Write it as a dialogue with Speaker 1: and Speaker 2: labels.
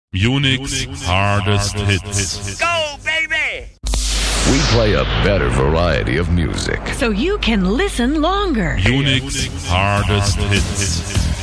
Speaker 1: Unique's hardest hits.
Speaker 2: Go, baby!
Speaker 3: We play a better variety of music.
Speaker 4: So you can listen longer.
Speaker 1: Unique's hardest hits.